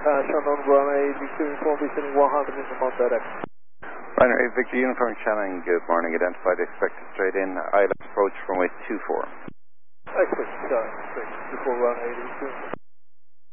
unknown runway 82, inform descending 100 in the Mount direct. Runway Victor Uniform Channeling, good morning. Identified expected straight in, ILS approach runway 24. Expected straight, 24 runway 82.